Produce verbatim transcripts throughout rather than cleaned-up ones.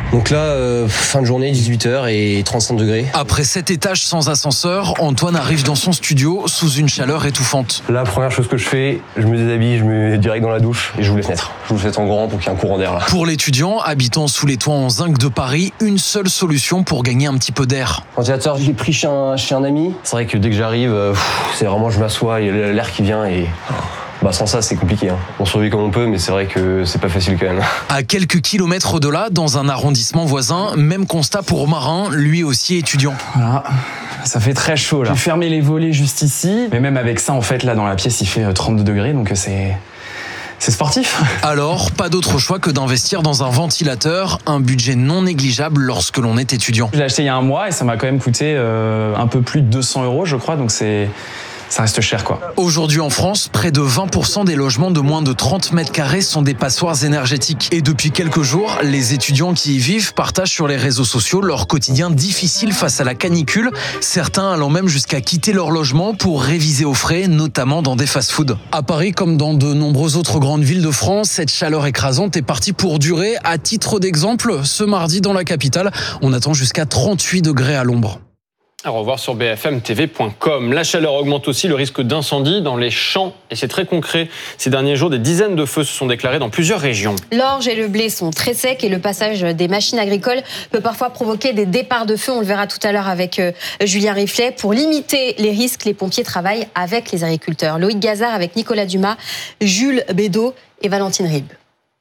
Donc là, euh, fin de journée, dix-huit heures et trente-cinq degrés. Après sept étages sans ascenseur, Antoine arrive dans son studio sous une chaleur étouffante. La première chose que je fais, je me déshabille, je me mets direct dans la douche et j'ouvre les fenêtres. J'ouvre les fenêtres en grand pour qu'il y ait un courant d'air là. Pour l'étudiant habitant sous les toits en zinc de Paris, une seule solution pour gagner un petit peu d'air. Ventilateur, je l'ai pris chez un, chez un ami. C'est vrai que dès que j'arrive, euh, pff, c'est vraiment je m'assois, il y a l'air qui vient et... Bah sans ça c'est compliqué, hein. On survit comme on peut mais c'est vrai que c'est pas facile quand même. À quelques kilomètres de là, dans un arrondissement voisin, même constat pour Marin, lui aussi étudiant. Voilà, ça fait très chaud là. J'ai fermé les volets juste ici, mais même avec ça en fait là dans la pièce il fait trente-deux degrés donc c'est... C'est sportif. Alors, pas d'autre choix que d'investir dans un ventilateur, un budget non négligeable lorsque l'on est étudiant. Je l'ai acheté il y a un mois et ça m'a quand même coûté euh, un peu plus de deux cents euros je crois, donc c'est... Ça reste cher quoi. Aujourd'hui en France, près de vingt pour cent des logements de moins de trente mètres carrés sont des passoires énergétiques. Et depuis quelques jours, les étudiants qui y vivent partagent sur les réseaux sociaux leur quotidien difficile face à la canicule, certains allant même jusqu'à quitter leur logement pour réviser au frais, notamment dans des fast-foods. À Paris, comme dans de nombreuses autres grandes villes de France, cette chaleur écrasante est partie pour durer. À titre d'exemple, ce mardi dans la capitale, on attend jusqu'à trente-huit degrés à l'ombre. À revoir sur b f m t v point com. La chaleur augmente aussi le risque d'incendie dans les champs. Et c'est très concret. Ces derniers jours, des dizaines de feux se sont déclarés dans plusieurs régions. L'orge et le blé sont très secs et le passage des machines agricoles peut parfois provoquer des départs de feu. On le verra tout à l'heure avec euh, Julien Riflet. Pour limiter les risques, les pompiers travaillent avec les agriculteurs. Loïc Gazard avec Nicolas Dumas, Jules Bédot et Valentine Ribes.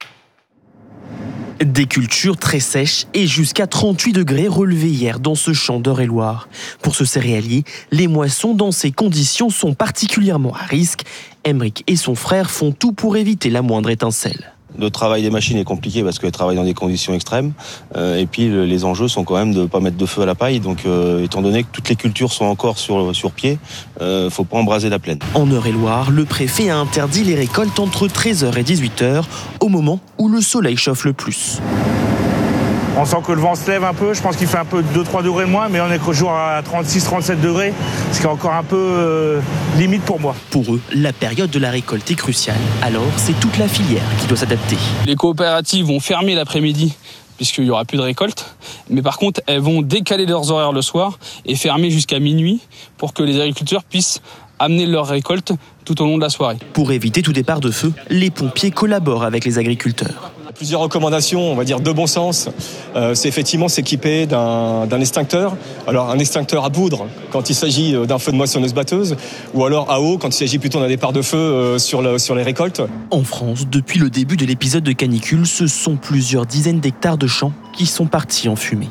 Des cultures très sèches et jusqu'à trente-huit degrés relevés hier dans ce champ d'Eure-et-Loire. Pour ce céréalier, les moissons dans ces conditions sont particulièrement à risque. Emeric et son frère font tout pour éviter la moindre étincelle. Le travail des machines est compliqué parce qu'elles travaillent dans des conditions extrêmes. Euh, et puis les enjeux sont quand même de ne pas mettre de feu à la paille. Donc euh, étant donné que toutes les cultures sont encore sur, sur pied, il euh, ne faut pas embraser la plaine. En Eure-et-Loire, le préfet a interdit les récoltes entre treize heures et dix-huit heures, au moment où le soleil chauffe le plus. On sent que le vent se lève un peu, je pense qu'il fait un peu deux trois degrés moins, mais on est toujours à trente-six trente-sept degrés, ce qui est encore un peu euh, limite pour moi. Pour eux, la période de la récolte est cruciale, alors c'est toute la filière qui doit s'adapter. Les coopératives vont fermer l'après-midi, puisqu'il n'y aura plus de récolte, mais par contre, elles vont décaler leurs horaires le soir et fermer jusqu'à minuit pour que les agriculteurs puissent amener leur récolte tout au long de la soirée. Pour éviter tout départ de feu, les pompiers collaborent avec les agriculteurs. Plusieurs recommandations, on va dire de bon sens, euh, c'est effectivement s'équiper d'un, d'un extincteur. Alors un extincteur à poudre quand il s'agit d'un feu de moissonneuse batteuse, ou alors à eau quand il s'agit plutôt d'un départ de feu euh, sur, le, sur les récoltes. En France, depuis le début de l'épisode de canicule, ce sont plusieurs dizaines d'hectares de champs qui sont partis en fumée.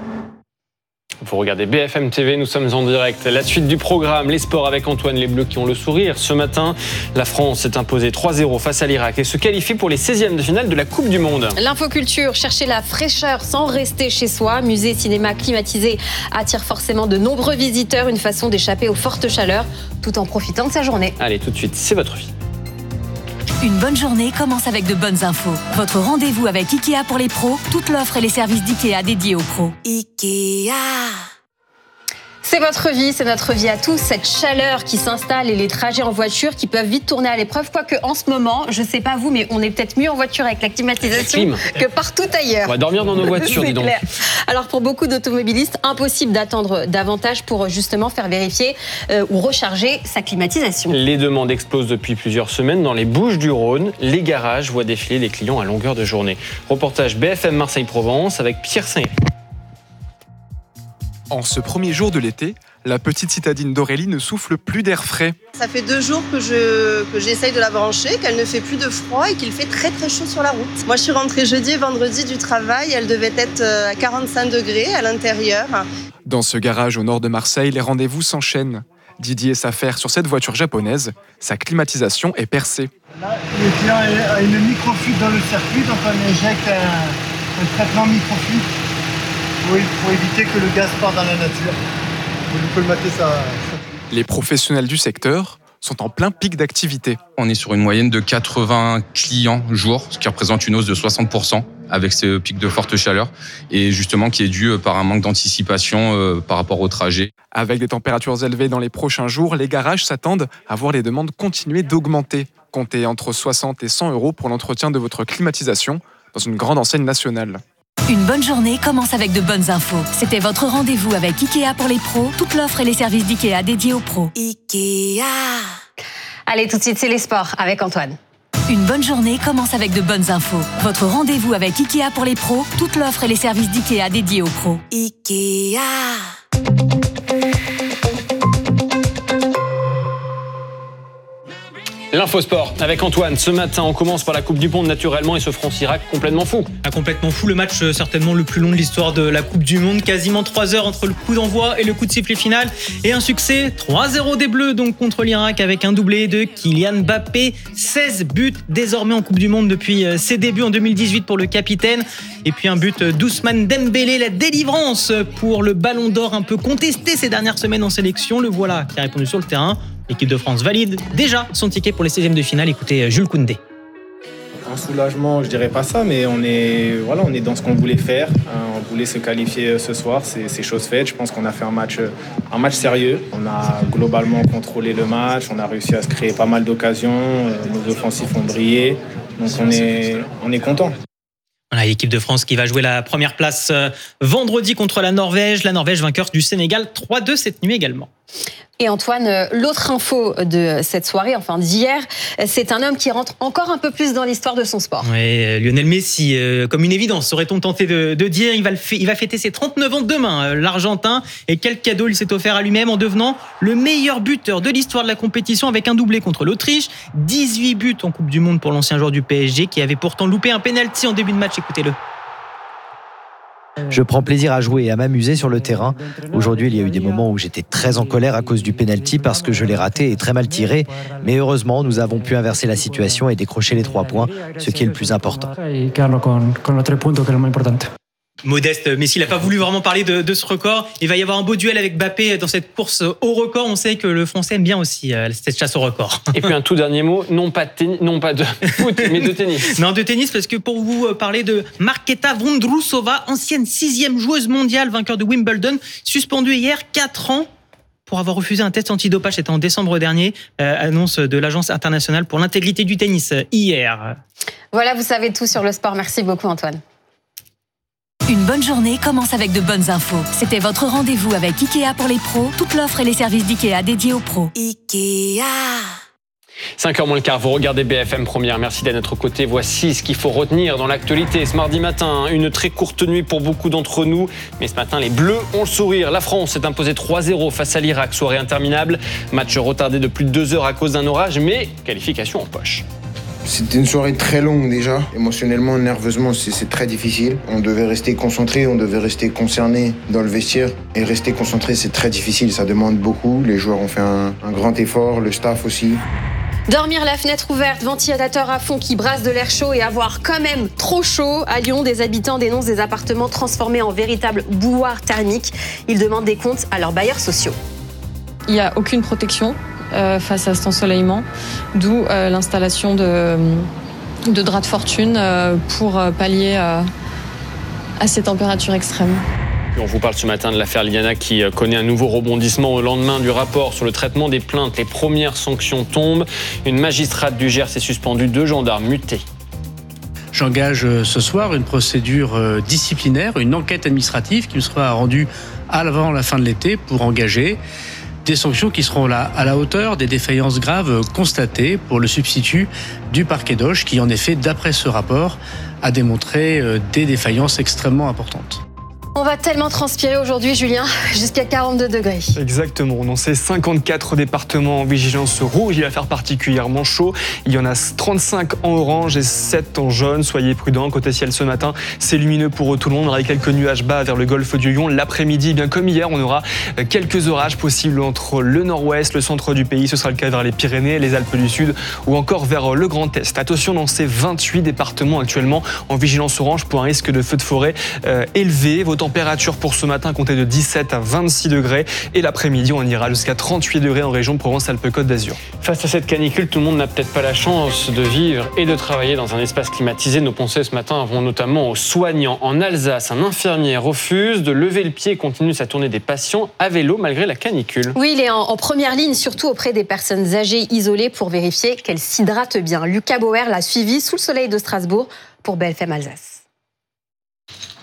Vous regardez B F M T V, nous sommes en direct. La suite du programme, les sports avec Antoine, les Bleus qui ont le sourire. Ce matin, la France s'est imposée trois zéro face à l'Irak et se qualifie pour les seizièmes de finale de la Coupe du Monde. L'infoculture, chercher la fraîcheur sans rester chez soi. Musée, cinéma climatisé attire forcément de nombreux visiteurs. Une façon d'échapper aux fortes chaleurs tout en profitant de sa journée. Allez, tout de suite, c'est votre vie. Une bonne journée commence avec de bonnes infos. Votre rendez-vous avec Ikea pour les pros, toute l'offre et les services d'Ikea dédiés aux pros. Ikea. C'est votre vie, c'est notre vie à tous, cette chaleur qui s'installe et les trajets en voiture qui peuvent vite tourner à l'épreuve, quoique en ce moment, je sais pas vous, mais on est peut-être mieux en voiture avec la climatisation que partout ailleurs. On va dormir dans nos voitures, dis donc. Clair. Alors pour beaucoup d'automobilistes, impossible d'attendre davantage pour justement faire vérifier euh, ou recharger sa climatisation. Les demandes explosent depuis plusieurs semaines dans les Bouches-du-Rhône. Les garages voient défiler les clients à longueur de journée. Reportage B F M Marseille-Provence avec Pierre Saint-Héry. En ce premier jour de l'été, la petite citadine d'Aurélie ne souffle plus d'air frais. Ça fait deux jours que, je, que j'essaye de la brancher, qu'elle ne fait plus de froid et qu'il fait très très chaud sur la route. Moi je suis rentrée jeudi et vendredi du travail, elle devait être à quarante-cinq degrés à l'intérieur. Dans ce garage au nord de Marseille, les rendez-vous s'enchaînent. Didier s'affaire sur cette voiture japonaise, sa climatisation est percée. Là, le client a une microfuite dans le circuit, donc on injecte un, un traitement microfuite. Oui, pour éviter que le gaz parte dans la nature. Vous colmatez ça, ça. Les professionnels du secteur sont en plein pic d'activité. On est sur une moyenne de quatre-vingts clients jour, ce qui représente une hausse de soixante pour cent avec ce pic de forte chaleur et justement qui est dû par un manque d'anticipation euh, par rapport au trajet. Avec des températures élevées dans les prochains jours, les garages s'attendent à voir les demandes continuer d'augmenter. Comptez entre soixante et cent euros pour l'entretien de votre climatisation dans une grande enseigne nationale. Une bonne journée commence avec de bonnes infos. C'était votre rendez-vous avec Ikea pour les pros. Toute l'offre et les services d'Ikea dédiés aux pros. Ikea. Allez, tout de suite, c'est les sports avec Antoine. Une bonne journée commence avec de bonnes infos. Votre rendez-vous avec Ikea pour les pros. Toute l'offre et les services d'Ikea dédiés aux pros. Ikea. L'infosport avec Antoine. Ce matin, on commence par la Coupe du Monde naturellement et ce France-Irak complètement fou. Ah, complètement fou, le match euh, certainement le plus long de l'histoire de la Coupe du Monde. Quasiment trois heures entre le coup d'envoi et le coup de sifflet final. Et un succès, trois zéro des Bleus donc contre l'Irak avec un doublé de Kylian Mbappé. seize buts désormais en Coupe du Monde depuis euh, ses débuts en deux mille dix-huit pour le capitaine. Et puis un but d'Ousmane Dembélé, la délivrance pour le Ballon d'Or un peu contesté ces dernières semaines en sélection. Le voilà qui a répondu sur le terrain. L'équipe de France valide déjà son ticket pour les seizièmes de finale. Écoutez Jules Koundé. Un soulagement, je dirais pas ça, mais on est, voilà, on est dans ce qu'on voulait faire. On voulait se qualifier ce soir, c'est, c'est chose faite. Je pense qu'on a fait un match, un match sérieux. On a globalement contrôlé le match, on a réussi à se créer pas mal d'occasions. Nos offensifs ont brillé, donc on est, on est content. Voilà, l'équipe de France qui va jouer la première place vendredi contre la Norvège. La Norvège vainqueur du Sénégal trois deux cette nuit également. Et Antoine, l'autre info de cette soirée, enfin d'hier, c'est un homme qui rentre encore un peu plus dans l'histoire de son sport. Oui, Lionel Messi, euh, comme une évidence, serait-on tenté de, de dire. Il va, le fait, il va fêter ses trente-neuf ans demain, euh, l'Argentin. Et quel cadeau il s'est offert à lui-même en devenant le meilleur buteur de l'histoire de la compétition avec un doublé contre l'Autriche. dix-huit buts en Coupe du Monde pour l'ancien joueur du P S G qui avait pourtant loupé un penalty en début de match. Écoutez-le. Je prends plaisir à jouer et à m'amuser sur le terrain. Aujourd'hui, il y a eu des moments où j'étais très en colère à cause du penalty parce que je l'ai raté et très mal tiré. Mais heureusement, nous avons pu inverser la situation et décrocher les trois points, ce qui est le plus important. Modeste, Messi n'a pas voulu vraiment parler de, de ce record. Il va y avoir un beau duel avec Mbappé dans cette course au record. On sait que le Français aime bien aussi euh, cette chasse au record. Et puis un tout dernier mot, non pas de, tennis, non pas de foot, mais de tennis. Non, de tennis, parce que pour vous parler de Marketa Vondrousova, ancienne sixième joueuse mondiale, vainqueur de Wimbledon, suspendue hier quatre ans pour avoir refusé un test antidopage. C'était en décembre dernier, euh, annonce de l'Agence internationale pour l'intégrité du tennis hier. Voilà, vous savez tout sur le sport. Merci beaucoup Antoine. Une bonne journée commence avec de bonnes infos. C'était votre rendez-vous avec Ikea pour les pros. Toute l'offre et les services d'Ikea dédiés aux pros. Ikea. cinq heures moins le quart, vous regardez B F M Première. Merci d'être à notre côté. Voici ce qu'il faut retenir dans l'actualité. Ce mardi matin, une très courte nuit pour beaucoup d'entre nous. Mais ce matin, les Bleus ont le sourire. La France s'est imposée trois zéro face à l'Irak. Soirée interminable. Match retardé de plus de deux heures à cause d'un orage, mais qualification en poche. C'était une soirée très longue déjà. Émotionnellement, nerveusement, c'est, c'est très difficile. On devait rester concentré, on devait rester concerné dans le vestiaire. Et rester concentré, c'est très difficile. Ça demande beaucoup. Les joueurs ont fait un, un grand effort, le staff aussi. Dormir la fenêtre ouverte, ventilateur à fond qui brasse de l'air chaud et avoir quand même trop chaud. À Lyon, des habitants dénoncent des appartements transformés en véritables bouilloires thermiques. Ils demandent des comptes à leurs bailleurs sociaux. Il n'y a aucune protection euh, face à cet ensoleillement, d'où euh, l'installation de, de draps de fortune euh, pour pallier euh, à ces températures extrêmes. On vous parle ce matin de l'affaire Liliana qui connaît un nouveau rebondissement au lendemain du rapport sur le traitement des plaintes. Les premières sanctions tombent. Une magistrate du Gers est suspendue, deux gendarmes mutés. J'engage ce soir une procédure disciplinaire, une enquête administrative qui me sera rendue avant la fin de l'été pour engager des sanctions qui seront là à la hauteur des défaillances graves constatées pour le substitut du parquet d'Auch qui, en effet, d'après ce rapport, a démontré des défaillances extrêmement importantes. On va tellement transpirer aujourd'hui, Julien, jusqu'à quarante-deux degrés. Exactement, on en sait cinquante-quatre départements en vigilance rouge, il va faire particulièrement chaud. Il y en a trente-cinq en orange et sept en jaune, soyez prudents. Côté ciel ce matin, c'est lumineux pour tout le monde, avec quelques nuages bas vers le golfe du Lion. L'après-midi, bien comme hier, on aura quelques orages possibles entre le nord-ouest, le centre du pays. Ce sera le cas vers les Pyrénées, les Alpes du Sud ou encore vers le Grand Est. Attention, dans ces vingt-huit départements actuellement en vigilance orange pour un risque de feu de forêt euh, élevé. Vos température pour ce matin comptait de dix-sept à vingt-six degrés et l'après-midi on ira jusqu'à trente-huit degrés en région Provence-Alpes-Côte d'Azur. Face à cette canicule, tout le monde n'a peut-être pas la chance de vivre et de travailler dans un espace climatisé. Nos pensées ce matin vont notamment aux soignants. En Alsace, un infirmier refuse de lever le pied et continue sa tournée des patients à vélo malgré la canicule. Oui, il est en, en première ligne, surtout auprès des personnes âgées isolées pour vérifier qu'elles s'hydratent bien. Lucas Bauer l'a suivi sous le soleil de Strasbourg pour B F M Alsace.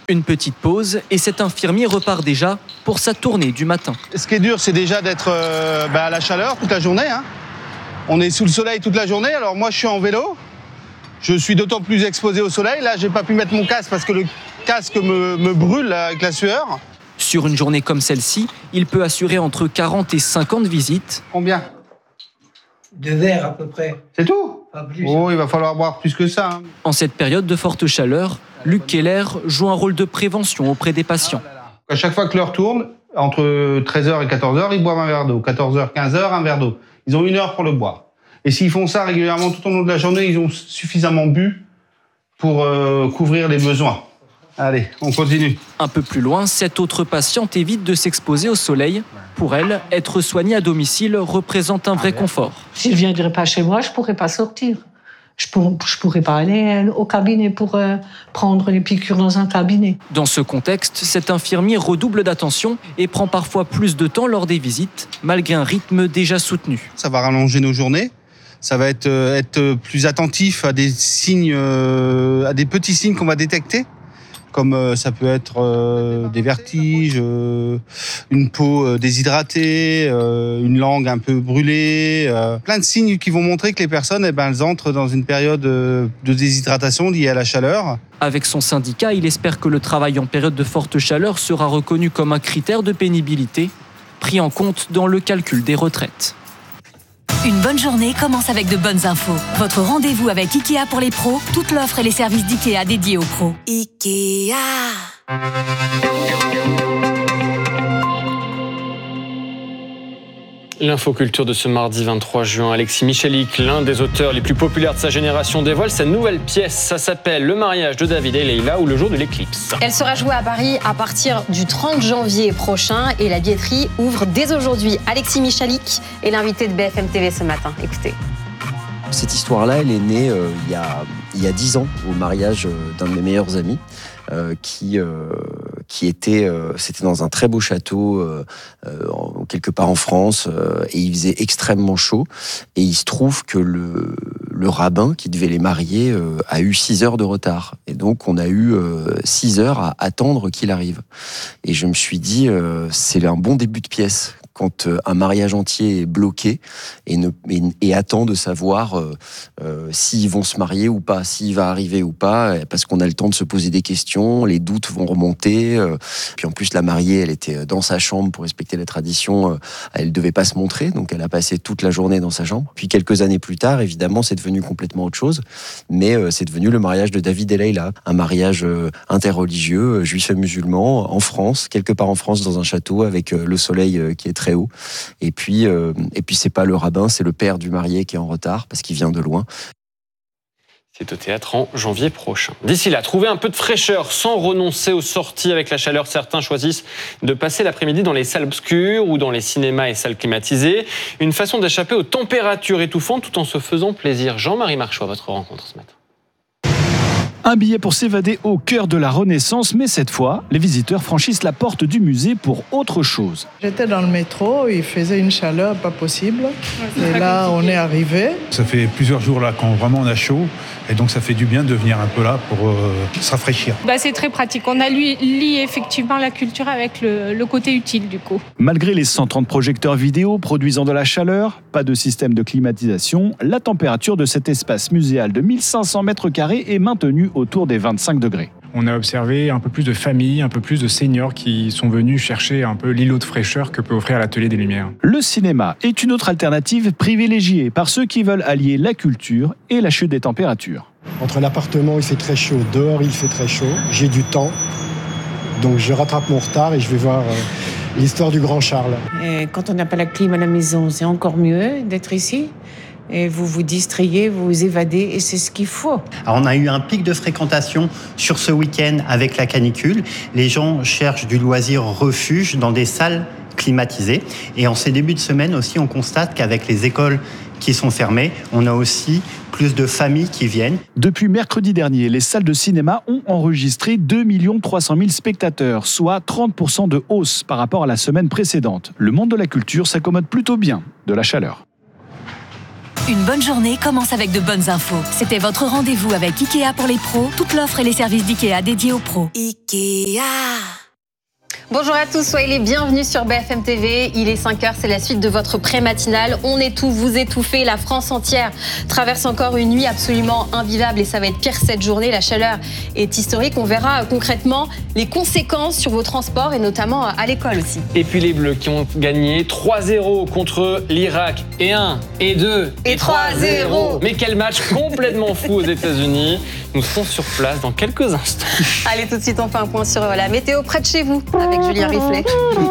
Une petite pause et cet infirmier repart déjà pour sa tournée du matin. Ce qui est dur, c'est déjà d'être euh, bah, à la chaleur toute la journée. Hein. On est sous le soleil toute la journée. Alors moi, je suis en vélo. Je suis d'autant plus exposé au soleil. Là, j'ai pas pu mettre mon casque parce que le casque me, me brûle là, avec la sueur. Sur une journée comme celle-ci, il peut assurer entre quarante et cinquante visites. Combien ? Deux verres à peu près. C'est tout ? Pas plus. Oh, il va falloir boire plus que ça. Hein. En cette période de forte chaleur, Luc Keller joue un rôle de prévention auprès des patients. À chaque fois que l'heure tourne, entre treize heures et quatorze heures, ils boivent un verre d'eau. quatorze heures, quinze heures, un verre d'eau. Ils ont une heure pour le boire. Et s'ils font ça régulièrement tout au long de la journée, ils ont suffisamment bu pour euh, couvrir les besoins. Allez, on continue. Un peu plus loin, cette autre patiente évite de s'exposer au soleil. Pour elle, être soignée à domicile représente un vrai confort. S'il ne viendrait pas chez moi, je ne pourrais pas sortir. Je ne pour, pourrais pas aller au cabinet pour euh, prendre les piqûres dans un cabinet. Dans ce contexte, cet infirmier redouble d'attention et prend parfois plus de temps lors des visites, malgré un rythme déjà soutenu. Ça va rallonger nos journées. Ça va être, euh, être plus attentif à des signes, euh, à des petits signes qu'on va détecter. Comme euh, ça peut être euh, des vertiges, euh, une peau euh, déshydratée, euh, une langue un peu brûlée, euh, plein de signes qui vont montrer que les personnes, eh ben, elles entrent dans une période euh, de déshydratation liée à la chaleur. Avec son syndicat, il espère que le travail en période de forte chaleur sera reconnu comme un critère de pénibilité, pris en compte dans le calcul des retraites. Une bonne journée commence avec de bonnes infos. Votre rendez-vous avec Ikea pour les pros, toute l'offre et les services d'Ikea dédiés aux pros. Ikea. L'infoculture de ce mardi vingt-trois juin, Alexis Michalik, l'un des auteurs les plus populaires de sa génération, dévoile sa nouvelle pièce. Ça s'appelle Le mariage de David et Leïla ou Le jour de l'éclipse. Elle sera jouée à Paris à partir du trente janvier prochain et la billetterie ouvre dès aujourd'hui. Alexis Michalik est l'invité de B F M T V ce matin. Écoutez. Cette histoire-là, elle est née euh, il y a il y a dix ans au mariage d'un de mes meilleurs amis. Euh, qui euh, qui était euh, c'était dans un très beau château euh, euh, quelque part en France euh, et il faisait extrêmement chaud et il se trouve que le le rabbin qui devait les marier euh, a eu six heures de retard et donc on a eu euh, six heures à attendre qu'il arrive et je me suis dit euh, c'est un bon début de pièce quand un mariage entier est bloqué et, ne, et, et attend de savoir euh, euh, s'ils vont se marier ou pas, s'il va arriver ou pas, parce qu'on a le temps de se poser des questions, les doutes vont remonter. Euh, puis en plus, la mariée, elle était dans sa chambre pour respecter la tradition, euh, elle devait pas se montrer, donc elle a passé toute la journée dans sa chambre. Puis quelques années plus tard, évidemment, c'est devenu complètement autre chose, mais euh, c'est devenu le mariage de David et Leïla, un mariage euh, interreligieux, euh, juif et musulman, en France, quelque part en France, dans un château, avec euh, le soleil euh, qui est très haut. Et puis, euh, et puis c'est pas le rabbin, c'est le père du marié qui est en retard parce qu'il vient de loin. C'est au théâtre en janvier prochain. D'ici là, trouver un peu de fraîcheur sans renoncer aux sorties avec la chaleur. Certains choisissent de passer l'après-midi dans les salles obscures ou dans les cinémas et salles climatisées. Une façon d'échapper aux températures étouffantes tout en se faisant plaisir. Jean-Marie Marchot à votre rencontre ce matin. Un billet pour s'évader au cœur de la Renaissance, mais cette fois, les visiteurs franchissent la porte du musée pour autre chose. J'étais dans le métro, il faisait une chaleur pas possible. Ouais, et là, compliqué. On est arrivé. Ça fait plusieurs jours là quand vraiment on a chaud. Et donc ça fait du bien de venir un peu là pour euh, se rafraîchir. Bah, c'est très pratique. On a lié effectivement la culture avec le, le côté utile du coup. Malgré les cent trente projecteurs vidéo produisant de la chaleur, pas de système de climatisation, la température de cet espace muséal de mille cinq cents mètres carrés est maintenue autour des vingt-cinq degrés. On a observé un peu plus de familles, un peu plus de seniors qui sont venus chercher un peu l'îlot de fraîcheur que peut offrir l'Atelier des Lumières. Le cinéma est une autre alternative privilégiée par ceux qui veulent allier la culture et la chute des températures. Entre l'appartement, il fait très chaud, dehors, il fait très chaud. J'ai du temps, donc je rattrape mon retard et je vais voir euh, l'histoire du Grand Charles. Et quand on n'a pas la clim à la maison, c'est encore mieux d'être ici. Et vous vous distrayez, vous vous évadez, et c'est ce qu'il faut. Alors on a eu un pic de fréquentation sur ce week-end avec la canicule. Les gens cherchent du loisir refuge dans des salles climatisées. Et en ces débuts de semaine aussi, on constate qu'avec les écoles qui sont fermées, on a aussi plus de familles qui viennent. Depuis mercredi dernier, les salles de cinéma ont enregistré deux millions trois cent mille spectateurs, soit trente pour cent de hausse par rapport à la semaine précédente. Le monde de la culture s'accommode plutôt bien de la chaleur. Une bonne journée commence avec de bonnes infos. C'était votre rendez-vous avec Ikea pour les pros. Toute l'offre et les services d'Ikea dédiés aux pros. Ikea. Bonjour à tous, soyez les bienvenus sur B F M T V. Il est cinq heures, c'est la suite de votre pré-matinale. On étouffe, vous étouffez. La France entière traverse encore une nuit absolument invivable et ça va être pire cette journée. La chaleur est historique. On verra concrètement les conséquences sur vos transports et notamment à l'école aussi. Et puis les Bleus qui ont gagné trois zéro contre l'Irak. Et un, et deux, et trois zéro. Mais quel match complètement fou aux États-Unis. Nous serons sur place dans quelques instants. Allez, tout de suite, on fait un point sur la météo près de chez vous avec Julien Riflet.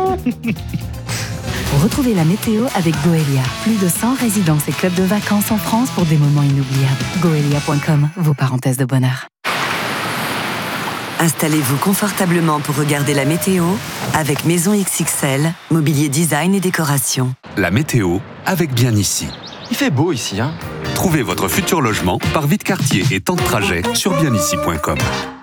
Retrouvez la météo avec Goelia. Plus de cent résidences et clubs de vacances en France pour des moments inoubliables. Goelia point com, vos parenthèses de bonheur. Installez-vous confortablement pour regarder la météo avec Maison X X L, mobilier design et décoration. La météo avec Bien Ici. Il fait beau ici, hein? Trouvez votre futur logement par vide quartier et temps de trajet sur bien ici point com.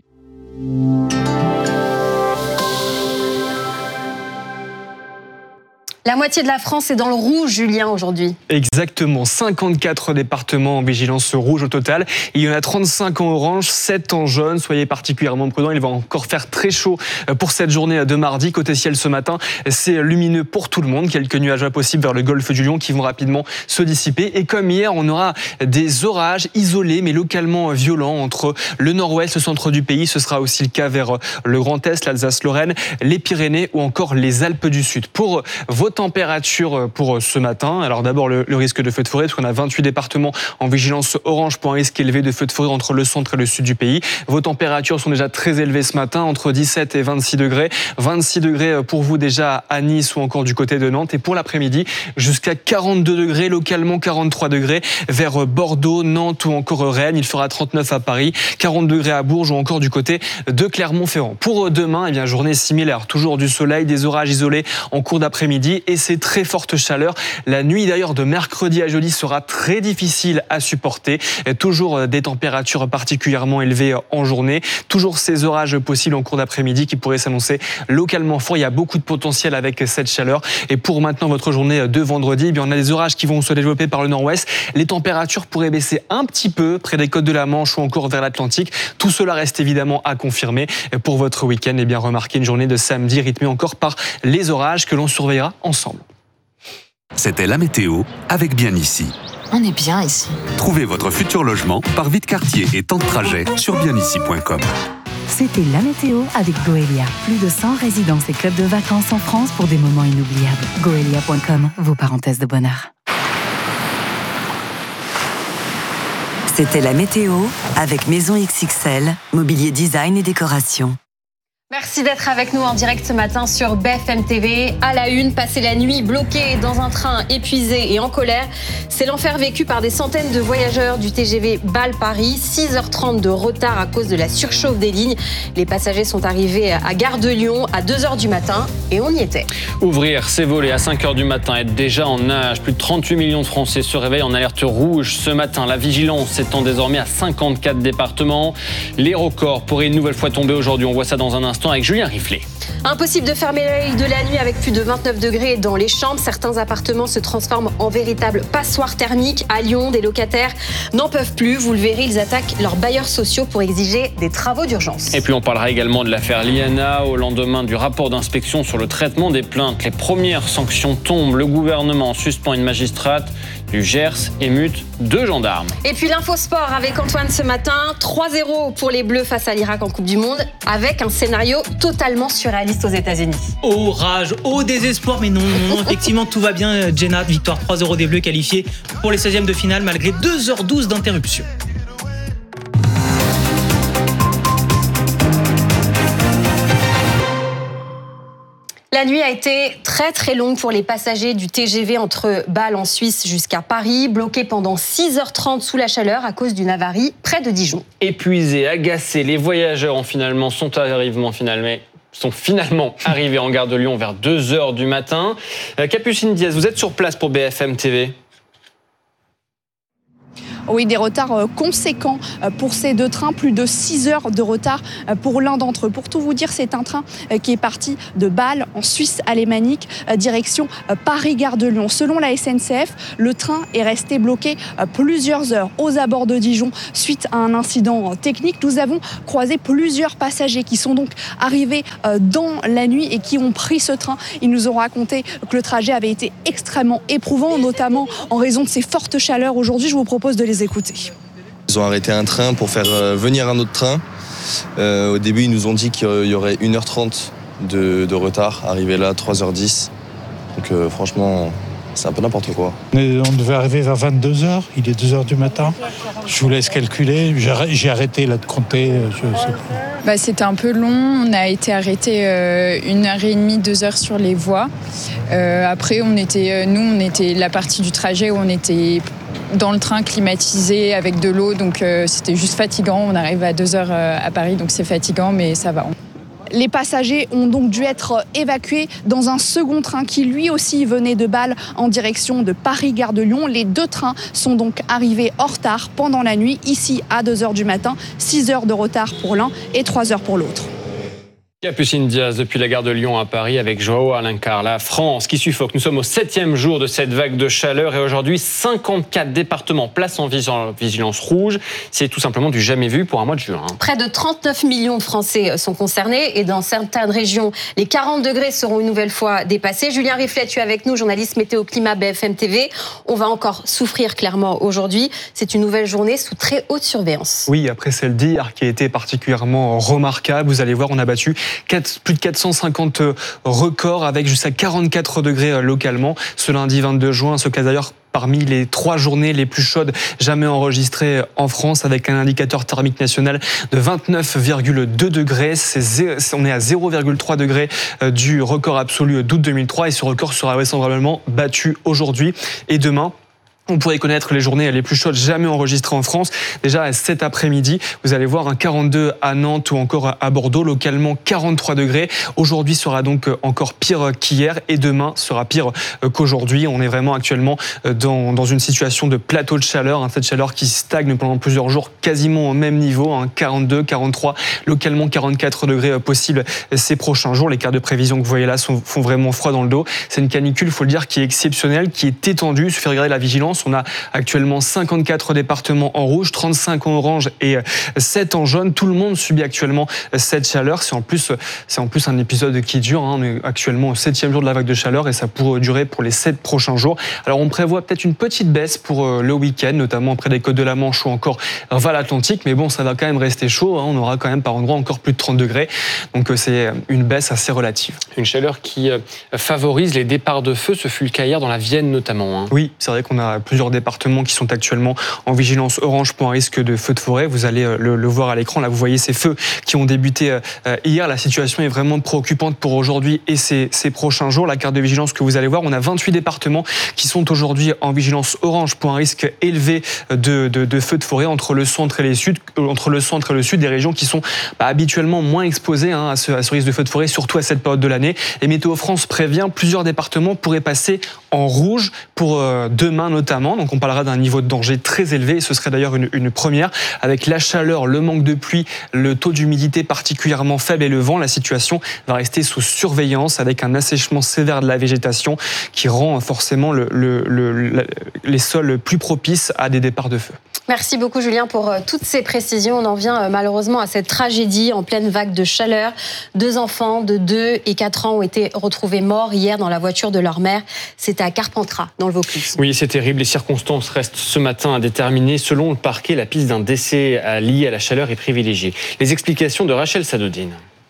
La moitié de la France est dans le rouge, Julien, aujourd'hui. Exactement, cinquante-quatre départements en vigilance rouge au total. Il y en a trente-cinq en orange, sept en jaune. Soyez particulièrement prudents, il va encore faire très chaud pour cette journée de mardi. Côté ciel ce matin, c'est lumineux pour tout le monde. Quelques nuages possibles vers le golfe du Lion qui vont rapidement se dissiper. Et comme hier, on aura des orages isolés mais localement violents entre le nord-ouest, le centre du pays. Ce sera aussi le cas vers le Grand Est, l'Alsace-Lorraine, les Pyrénées ou encore les Alpes du Sud. Pour vos température pour ce matin. Alors d'abord le, le risque de feu de forêt, parce qu'on a vingt-huit départements en vigilance orange pour un risque élevé de feu de forêt entre le centre et le sud du pays. Vos températures sont déjà très élevées ce matin, entre dix-sept et vingt-six degrés. vingt-six degrés pour vous déjà à Nice ou encore du côté de Nantes. Et pour l'après-midi, jusqu'à quarante-deux degrés, localement quarante-trois degrés vers Bordeaux, Nantes ou encore Rennes. Il fera trente-neuf à Paris, quarante degrés à Bourges ou encore du côté de Clermont-Ferrand. Pour demain, eh bien, journée similaire, toujours du soleil, des orages isolés en cours d'après-midi et c'est très forte chaleur. La nuit d'ailleurs de mercredi à jeudi sera très difficile à supporter. Toujours des températures particulièrement élevées en journée. Toujours ces orages possibles en cours d'après-midi qui pourraient s'annoncer localement forts. Il y a beaucoup de potentiel avec cette chaleur. Et pour maintenant votre journée de vendredi, eh bien, on a des orages qui vont se développer par le nord-ouest. Les températures pourraient baisser un petit peu près des côtes de la Manche ou encore vers l'Atlantique. Tout cela reste évidemment à confirmer. Pour votre week-end, eh bien, remarquez une journée de samedi rythmée encore par les orages que l'on surveillera ensemble. C'était la météo avec Bien Ici. On est bien ici. Trouvez votre futur logement par vide quartier et temps de trajet sur bien ici point com. C'était la météo avec Goelia. Plus de cent résidences et clubs de vacances en France pour des moments inoubliables. Goelia point com, vos parenthèses de bonheur. C'était la météo avec Maison X X L, mobilier design et décoration. Merci d'être avec nous en direct ce matin sur B F M T V. À la une, passer la nuit bloqué dans un train épuisé et en colère. C'est l'enfer vécu par des centaines de voyageurs du T G V Bâle-Paris. six heures trente de retard à cause de la surchauffe des lignes. Les passagers sont arrivés à Gare de Lyon à deux heures du matin et on y était. Ouvrir ses volets à cinq heures du matin, être déjà en nage. Plus de trente-huit millions de Français se réveillent en alerte rouge ce matin. La vigilance s'étend désormais à cinquante-quatre départements. Les records pourraient une nouvelle fois tomber aujourd'hui. On voit ça dans un instant avec Julien Riflet. Impossible de fermer l'œil de la nuit avec plus de vingt-neuf degrés dans les chambres. Certains appartements se transforment en véritables passoires thermiques. À Lyon, des locataires n'en peuvent plus. Vous le verrez, ils attaquent leurs bailleurs sociaux pour exiger des travaux d'urgence. Et puis on parlera également de l'affaire Liana au lendemain du rapport d'inspection sur le traitement des plaintes. Les premières sanctions tombent. Le gouvernement suspend une magistrate du Gers et mute deux gendarmes. Et puis l'infosport avec Antoine ce matin. trois zéro pour les Bleus face à l'Irak en Coupe du Monde avec un scénario totalement surréaliste aux États-Unis. Au rage, au désespoir, mais non, non, non, effectivement tout va bien. Jenna, victoire trois zéro des Bleus qualifiés pour les seizièmes de finale malgré deux heures douze d'interruption. La nuit a été très très longue pour les passagers du T G V entre Bâle en Suisse jusqu'à Paris, bloqués pendant six heures trente sous la chaleur à cause d'une avarie près de Dijon. Épuisés, agacés, les voyageurs ont finalement, sont, arrivement, finalement, sont finalement arrivés en gare de Lyon vers deux heures du matin. Capucine Diaz, vous êtes sur place pour B F M T V. Oui, des retards conséquents pour ces deux trains, plus de six heures de retard pour l'un d'entre eux. Pour tout vous dire, c'est un train qui est parti de Bâle, en Suisse alémanique, direction Paris-Gare de Lyon. Selon la S N C F, le train est resté bloqué plusieurs heures aux abords de Dijon suite à un incident technique. Nous avons croisé plusieurs passagers qui sont donc arrivés dans la nuit et qui ont pris ce train. Ils nous ont raconté que le trajet avait été extrêmement éprouvant, notamment en raison de ces fortes chaleurs. Aujourd'hui, je vous propose de les écouter. Ils ont arrêté un train pour faire venir un autre train. Euh, au début, ils nous ont dit qu'il y aurait une heure trente de, de retard. Arrivé là, trois heures dix. Donc euh, franchement, c'est un peu n'importe quoi. On devait arriver vers vingt-deux heures. Il est deux heures du matin. Je vous laisse calculer. J'ai arrêté là de compter. Je sais pas. Bah, c'était un peu long. On a été arrêté euh, une heure et demie, deux heures sur les voies. Euh, après, on était, nous, on était la partie du trajet où on était dans le train climatisé avec de l'eau, donc euh, c'était juste fatigant. On arrive à deux heures euh, à Paris, donc c'est fatigant, mais ça va. Les passagers ont donc dû être évacués dans un second train qui lui aussi venait de Bâle en direction de Paris-Gare de Lyon. Les deux trains sont donc arrivés en retard pendant la nuit, ici à deux heures du matin, six heures de retard pour l'un et trois heures pour l'autre. Capucine Diaz depuis la gare de Lyon à Paris avec Joao Alencar. La France qui suffoque. Nous sommes au septième jour de cette vague de chaleur et aujourd'hui cinquante-quatre départements placent en vigilance rouge. C'est tout simplement du jamais vu pour un mois de juin. Près de trente-neuf millions de Français sont concernés et dans certaines régions, les quarante degrés seront une nouvelle fois dépassés. Julien Riflet, tu es avec nous, journaliste météo climat B F M T V. On va encore souffrir clairement aujourd'hui. C'est une nouvelle journée sous très haute surveillance. Oui, après celle d'hier qui a été particulièrement remarquable. Vous allez voir, on a battu quatre, plus de quatre cent cinquante records avec jusqu'à quarante-quatre degrés localement. Ce lundi vingt-deux juin se classe d'ailleurs parmi les trois journées les plus chaudes jamais enregistrées en France, avec un indicateur thermique national de vingt-neuf virgule deux degrés. C'est, on est à zéro virgule trois degrés du record absolu d'août deux mille trois et ce record sera vraisemblablement battu aujourd'hui et demain. On pourrait connaître les journées les plus chaudes jamais enregistrées en France. Déjà cet après-midi, vous allez voir un quarante-deux à Nantes ou encore à Bordeaux, localement quarante-trois degrés. Aujourd'hui sera donc encore pire qu'hier et demain sera pire qu'aujourd'hui. On est vraiment actuellement dans, dans une situation de plateau de chaleur, hein, cette chaleur qui stagne pendant plusieurs jours quasiment au même niveau, hein, quarante-deux, quarante-trois, localement quarante-quatre degrés possibles ces prochains jours. Les cartes de prévision que vous voyez là sont, font vraiment froid dans le dos. C'est une canicule, il faut le dire, qui est exceptionnelle, qui est étendue. Il suffit de regarder la vigilance. On a actuellement cinquante-quatre départements en rouge, trente-cinq en orange et sept en jaune. Tout le monde subit actuellement cette chaleur. C'est en plus, c'est en plus un épisode qui dure. Hein. On est actuellement au septième jour de la vague de chaleur et ça pourrait durer pour les sept prochains jours. Alors on prévoit peut-être une petite baisse pour le week-end, notamment près des côtes de la Manche ou encore vers l'Atlantique. Mais bon, ça va quand même rester chaud. Hein. On aura quand même par endroits encore plus de trente degrés. Donc c'est une baisse assez relative. Une chaleur qui favorise les départs de feu. Ce fut le cas hier dans la Vienne notamment. Hein. Oui, c'est vrai qu'on a plusieurs départements qui sont actuellement en vigilance orange pour un risque de feu de forêt. Vous allez le, le voir à l'écran. Là, vous voyez ces feux qui ont débuté hier. La situation est vraiment préoccupante pour aujourd'hui et ces, ces prochains jours. La carte de vigilance que vous allez voir, on a vingt-huit départements qui sont aujourd'hui en vigilance orange pour un risque élevé de, de, de feu de forêt entre le centre et les sud, entre le centre et le sud, des régions qui sont bah, habituellement moins exposées hein, à, ce, à ce risque de feu de forêt, surtout à cette période de l'année. Et Météo France prévient, plusieurs départements pourraient passer en rouge pour euh, demain notamment. Donc on parlera d'un niveau de danger très élevé. Ce serait d'ailleurs une, une première. Avec la chaleur, le manque de pluie, le taux d'humidité particulièrement faible et le vent, la situation va rester sous surveillance avec un assèchement sévère de la végétation qui rend forcément le, le, le, les sols plus propices à des départs de feu. Merci beaucoup Julien pour toutes ces précisions. On en vient malheureusement à cette tragédie en pleine vague de chaleur. Deux enfants de deux et quatre ans ont été retrouvés morts hier dans la voiture de leur mère. C'était à Carpentras, dans le Vaucluse. Oui, c'est terrible. Les circonstances restent ce matin à déterminer. Selon le parquet, la piste d'un décès lié à la chaleur est privilégiée. Les explications de Rachel Sadodine.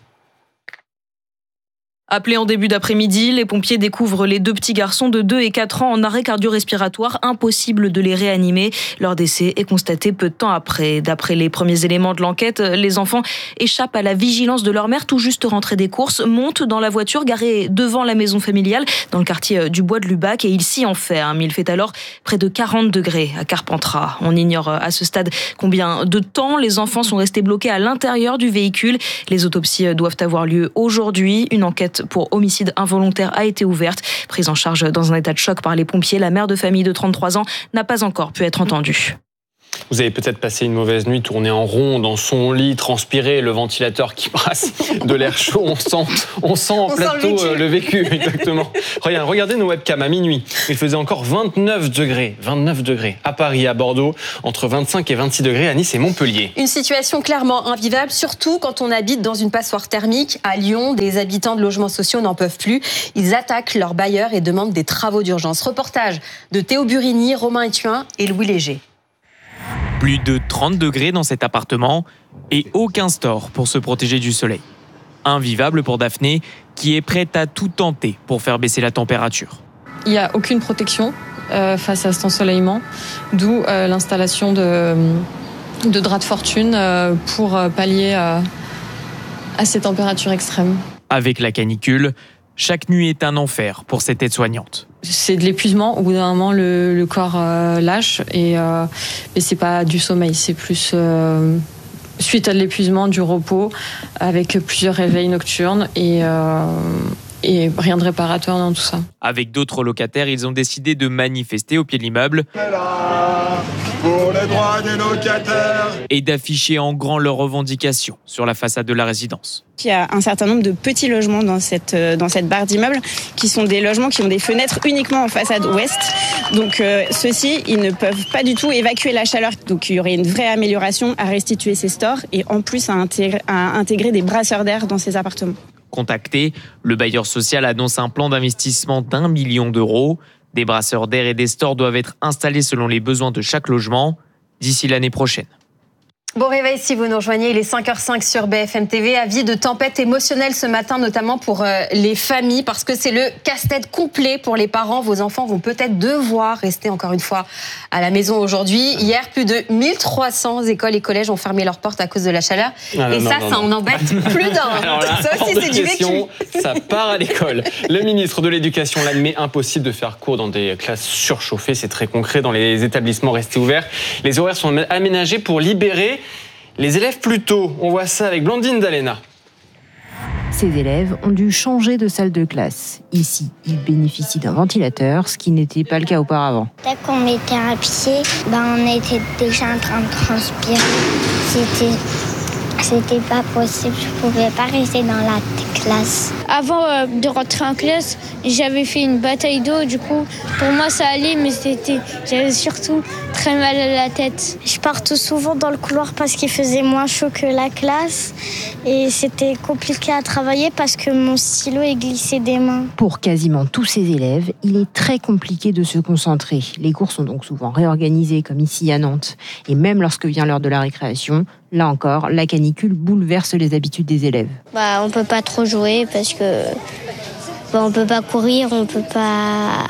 Appelés en début d'après-midi, les pompiers découvrent les deux petits garçons de deux et quatre ans en arrêt cardio-respiratoire. Impossible de les réanimer. Leur décès est constaté peu de temps après. D'après les premiers éléments de l'enquête, les enfants échappent à la vigilance de leur mère, tout juste rentrés des courses, montent dans la voiture garée devant la maison familiale, dans le quartier du Bois de Lubac, et ils s'y enferment. Il fait alors près de quarante degrés à Carpentras. On ignore à ce stade combien de temps les enfants sont restés bloqués à l'intérieur du véhicule. Les autopsies doivent avoir lieu aujourd'hui. Une enquête pour homicide involontaire a été ouverte. Prise en charge dans un état de choc par les pompiers, la mère de famille de trente-trois ans n'a pas encore pu être entendue. Vous avez peut-être passé une mauvaise nuit, tourné en rond dans son lit, transpiré, le ventilateur qui brasse de l'air chaud. On sent, on sent en On plateau sent le vécu. euh, le vécu, exactement. Regardez, regardez nos webcams à minuit. Il faisait encore vingt-neuf degrés, vingt-neuf degrés à Paris, à Bordeaux, entre vingt-cinq et vingt-six degrés à Nice et Montpellier. Une situation clairement invivable, surtout quand on habite dans une passoire thermique. À Lyon, des habitants de logements sociaux n'en peuvent plus. Ils attaquent leurs bailleurs et demandent des travaux d'urgence. Reportage de Théo Burini, Romain Ethuin et Louis Léger. Plus de trente degrés dans cet appartement et aucun store pour se protéger du soleil. Invivable pour Daphné, qui est prête à tout tenter pour faire baisser la température. Il n'y a aucune protection euh, face à cet ensoleillement, d'où euh, l'installation de, de draps de fortune euh, pour pallier à, à ces températures extrêmes. Avec la canicule, chaque nuit est un enfer pour cette aide-soignante. C'est de l'épuisement. Au bout d'un moment, le, le corps euh, lâche et euh, mais c'est pas du sommeil, c'est plus euh, suite à de l'épuisement, du repos, avec plusieurs réveils nocturnes et euh, et rien de réparateur dans tout ça. Avec d'autres locataires, ils ont décidé de manifester au pied de l'immeuble pour les droits des locataires et d'afficher en grand leurs revendications sur la façade de la résidence. Il y a un certain nombre de petits logements dans cette, dans cette barre d'immeubles qui sont des logements qui ont des fenêtres uniquement en façade ouest. Donc euh, ceux-ci, ils ne peuvent pas du tout évacuer la chaleur. Donc il y aurait une vraie amélioration à restituer ces stores et en plus à intégrer, à intégrer des brasseurs d'air dans ces appartements. Contacté, le bailleur social annonce un plan d'investissement d'un million d'euros. Des brasseurs d'air et des stores doivent être installés selon les besoins de chaque logement d'ici l'année prochaine. Bon réveil si vous nous rejoignez, il est cinq heures cinq sur B F M T V. Avis de tempête émotionnelle ce matin, notamment pour euh, les familles, parce que c'est le casse-tête complet pour les parents. Vos enfants vont peut-être devoir rester encore une fois à la maison aujourd'hui. Hier, plus de mille trois cents écoles et collèges ont fermé leurs portes à cause de la chaleur. Ah, et non, ça, non, ça non. en embête plus d'un. Alors là, Ça aussi, hors de c'est du question, vécu. ça part à l'école. Le ministre de l'Éducation l'admet, impossible de faire cours dans des classes surchauffées. C'est très concret dans les établissements restés ouverts. Les horaires sont aménagés pour libérer les élèves plus tôt. On voit ça avec Blandine Dalena. Ces élèves ont dû changer de salle de classe. Ici, ils bénéficient d'un ventilateur, ce qui n'était pas le cas auparavant. Dès qu'on mettait un pied, ben on était déjà en train de transpirer. C'était, c'était pas possible, je pouvais pas rester dans la classe. Avant euh, de rentrer en classe, j'avais fait une bataille d'eau, du coup, pour moi ça allait, mais c'était, j'avais surtout très mal à la tête. Je parte souvent dans le couloir parce qu'il faisait moins chaud que la classe et c'était compliqué à travailler parce que mon stylo est glissé des mains. Pour quasiment tous ces élèves, il est très compliqué de se concentrer. Les cours sont donc souvent réorganisés, comme ici à Nantes. Et même lorsque vient l'heure de la récréation, là encore, la canicule bouleverse les habitudes des élèves. Bah, on peut pas trop jouer parce que bah, on peut pas courir, on peut pas...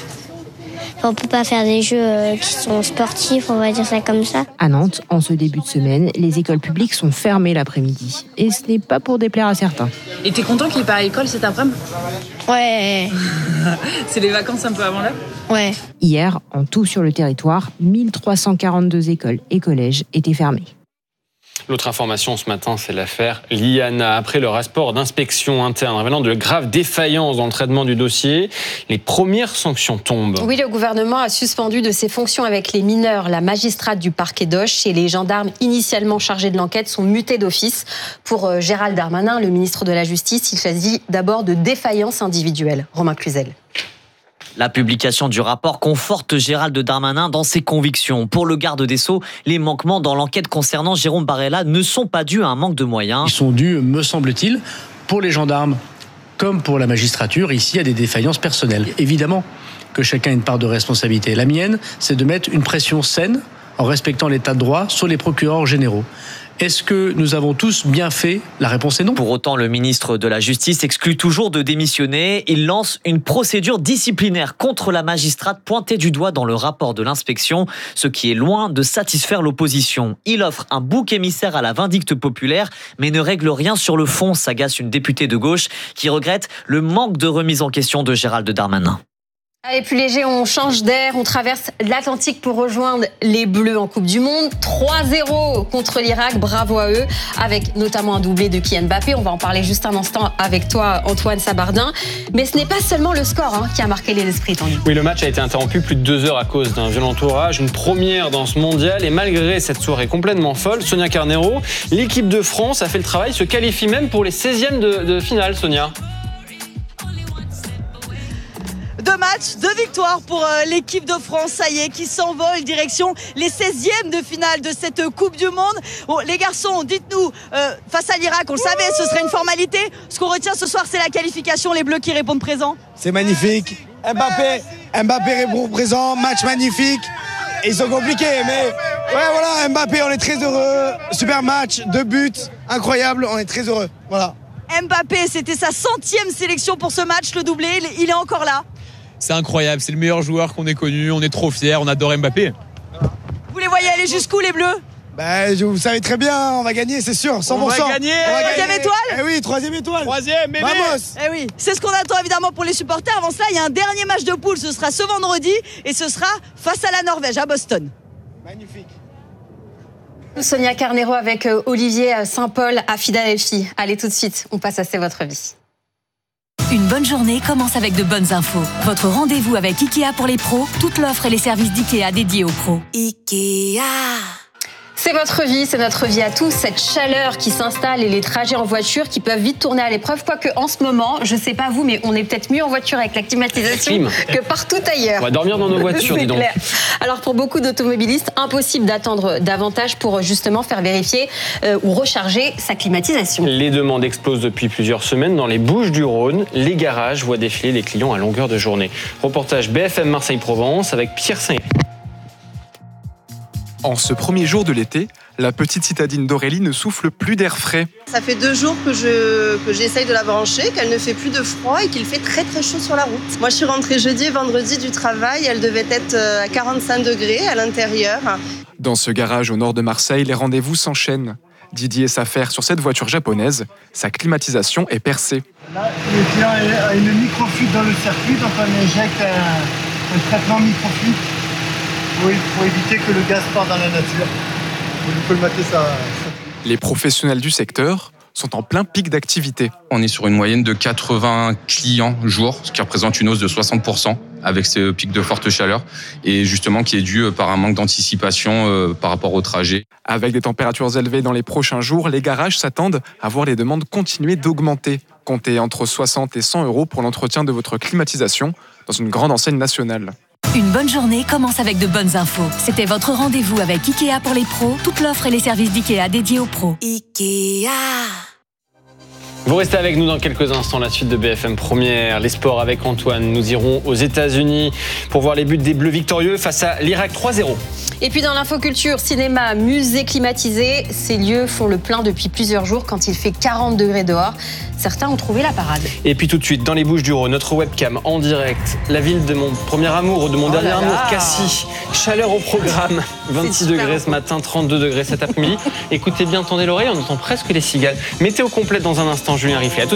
On peut pas faire des jeux qui sont sportifs, on va dire ça comme ça. À Nantes, en ce début de semaine, les écoles publiques sont fermées l'après-midi. Et ce n'est pas pour déplaire à certains. Et t'es content qu'il n'y ait pas à l'école cet après-midi ? Ouais. C'est les vacances un peu avant l'heure ? Ouais. Hier, en tout sur le territoire, mille trois cent quarante-deux écoles et collèges étaient fermés. L'autre information ce matin, c'est l'affaire Liana. Après le rapport d'inspection interne révélant de graves défaillances dans le traitement du dossier, les premières sanctions tombent. Oui, le gouvernement a suspendu de ses fonctions avec les mineurs la magistrate du parquet d'Auch et les gendarmes initialement chargés de l'enquête sont mutés d'office. Pour Gérald Darmanin, le ministre de la Justice, il s'agit d'abord de défaillances individuelles. Romain Cluzel. La publication du rapport conforte Gérald Darmanin dans ses convictions. Pour le garde des Sceaux, les manquements dans l'enquête concernant Jérôme Barella ne sont pas dus à un manque de moyens. Ils sont dus, me semble-t-il, pour les gendarmes comme pour la magistrature, ici, à des défaillances personnelles. Évidemment que chacun a une part de responsabilité. La mienne, c'est de mettre une pression saine, en respectant l'état de droit, sur les procureurs généraux. Est-ce que nous avons tous bien fait ? La réponse est non. Pour autant, le ministre de la Justice exclut toujours de démissionner. Il lance une procédure disciplinaire contre la magistrate pointée du doigt dans le rapport de l'inspection, ce qui est loin de satisfaire l'opposition. Il offre un bouc émissaire à la vindicte populaire, mais ne règle rien sur le fond, s'agace une députée de gauche qui regrette le manque de remise en question de Gérald Darmanin. Allez, plus léger, on change d'air, on traverse l'Atlantique pour rejoindre les Bleus en Coupe du Monde. trois zéro contre l'Irak, bravo à eux, avec notamment un doublé de Kylian Mbappé. On va en parler juste un instant avec toi, Antoine Sabardin. Mais ce n'est pas seulement le score hein, qui a marqué les esprits, Tanguy. Oui, le match a été interrompu plus de deux heures à cause d'un violent orage, une première dans ce mondial. Et malgré cette soirée complètement folle, Sonia Carneiro, l'équipe de France a fait le travail, se qualifie même pour les seizièmes de, de finale, Sonia. Deux matchs, deux victoires pour euh, l'équipe de France, ça y est, qui s'envole direction les seizièmes de finale de cette euh, Coupe du Monde. Bon, les garçons, dites-nous, euh, face à l'Irak, on le savait, ce serait une formalité. Ce qu'on retient ce soir, c'est la qualification, les Bleus qui répondent présent. C'est magnifique. Mbappé, Mbappé répond présent, match magnifique. Ils sont compliqués, mais ouais, voilà, Mbappé, on est très heureux. Super match, deux buts, incroyable, on est très heureux. Voilà. Mbappé, c'était sa centième sélection pour ce match, le doublé, il est encore là. C'est incroyable, c'est le meilleur joueur qu'on ait connu, on est trop fiers, on adore Mbappé. Vous les voyez aller jusqu'où les Bleus? Bah, vous savez très bien, on va gagner, c'est sûr, cent pour cent. On va gagner. On va Troisième gagner. étoile. Eh oui, troisième étoile. Troisième, bébé. Vamos. Eh oui, c'est ce qu'on attend évidemment pour les supporters. Avant cela, il y a un dernier match de poule, ce sera ce vendredi et ce sera face à la Norvège à Boston. Magnifique. Sonia Carneiro avec Olivier Saint-Paul à Philadelphie. Allez, tout de suite, on passe à C'est votre vie. Une bonne journée commence avec de bonnes infos. Votre rendez-vous avec Ikea pour les pros, toute l'offre et les services d'Ikea dédiés aux pros. Ikea. C'est votre vie, c'est notre vie à tous, cette chaleur qui s'installe et les trajets en voiture qui peuvent vite tourner à l'épreuve, quoique en ce moment, je sais pas vous, mais on est peut-être mieux en voiture avec la climatisation que partout ailleurs. On va dormir dans nos voitures, dis donc. Clair. Alors pour beaucoup d'automobilistes, impossible d'attendre davantage pour justement faire vérifier euh, ou recharger sa climatisation. Les demandes explosent depuis plusieurs semaines dans les Bouches-du-Rhône. Les garages voient défiler les clients à longueur de journée. Reportage B F M Marseille-Provence avec Pierre Saint. En ce premier jour de l'été, la petite citadine d'Aurélie ne souffle plus d'air frais. Ça fait deux jours que, je, que j'essaye de la brancher, qu'elle ne fait plus de froid et qu'il fait très très chaud sur la route. Moi je suis rentrée jeudi et vendredi du travail, elle devait être à quarante-cinq degrés à l'intérieur. Dans ce garage au nord de Marseille, les rendez-vous s'enchaînent. Didier s'affaire sur cette voiture japonaise, sa climatisation est percée. Là, le client a une microfuite dans le circuit, donc on injecte un, un traitement microfuite. Oui, pour éviter que le gaz parte dans la nature. Vous colmatez ça. Les professionnels du secteur sont en plein pic d'activité. On est sur une moyenne de quatre-vingts clients jour, ce qui représente une hausse de soixante pour cent avec ce pic de forte chaleur et justement qui est dû par un manque d'anticipation euh, par rapport au trajet. Avec des températures élevées dans les prochains jours, les garages s'attendent à voir les demandes continuer d'augmenter. Comptez entre soixante et cent euros pour l'entretien de votre climatisation dans une grande enseigne nationale. Une bonne journée commence avec de bonnes infos. C'était votre rendez-vous avec Ikea pour les pros, toute l'offre et les services d'Ikea dédiés aux pros. Ikea. Vous restez avec nous dans quelques instants, la suite de B F M Première, les sports avec Antoine. Nous irons aux États-Unis pour voir les buts des Bleus victorieux face à l'Irak trois zéro. Et puis dans l'infoculture, cinéma, musée climatisé, ces lieux font le plein depuis plusieurs jours quand il fait quarante degrés dehors. Certains ont trouvé la parade. Et puis tout de suite, dans les Bouches-du-Rhône, notre webcam en direct, la ville de mon premier amour, de mon oh dernier là amour, là. Cassis. Chaleur au programme, vingt-six degrés ce matin, trente-deux degrés cet après-midi. Écoutez bien, tendez l'oreille, on entend presque les cigales. Météo complète dans un instant, Julien Riflet.